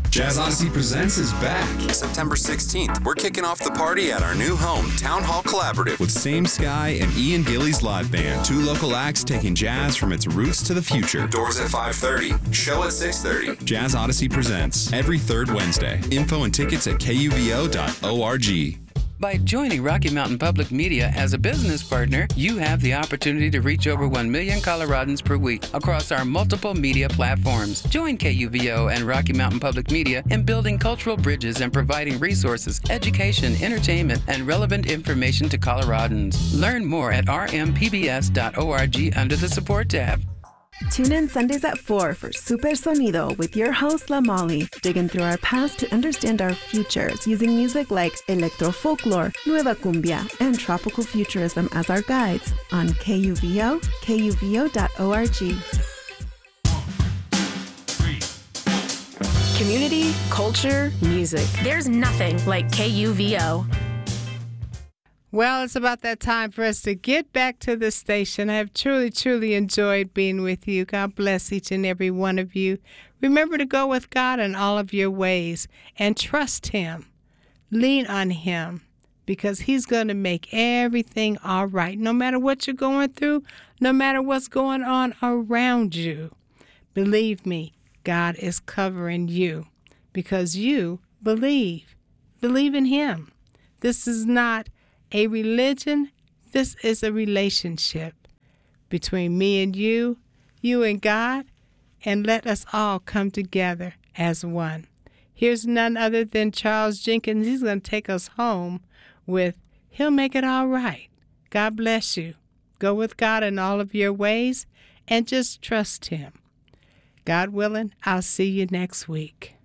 Jazz Odyssey Presents is back. September 16th, we're kicking off the party at our new home, Town Hall Collaborative. With Same Sky and Ian Gillies Live Band. 2 local acts taking jazz from its roots to the future. Doors at 5:30. Show at 6:30. Jazz Odyssey Presents every third Wednesday. Info and tickets at kuvo.org. By joining Rocky Mountain Public Media as a business partner, you have the opportunity to reach over 1 million Coloradans per week across our multiple media platforms. Join KUVO and Rocky Mountain Public Media in building cultural bridges and providing resources, education, entertainment, and relevant information to Coloradans. Learn more at rmpbs.org under the Support tab. Tune in Sundays at 4 for Super Sonido with your host, La Molly, digging through our past to understand our futures using music like electro folklore, nueva cumbia, and tropical futurism as our guides on KUVO, kuvo.org. Community, culture, music. There's nothing like KUVO. Well, it's about that time for us to get back to the station. I have truly enjoyed being with you. God bless each and every one of you. Remember to go with God in all of your ways and trust Him. Lean on Him because He's going to make everything all right. No matter what you're going through, no matter what's going on around you. Believe me, God is covering you because you believe. Believe in Him. This is not a religion, this is a relationship between me and you and God, and let us all come together as one. Here's none other than Charles Jenkins. He's going to take us home with He'll Make It All Right. God bless you. Go with God in all of your ways and just trust Him. God willing, I'll see you next week.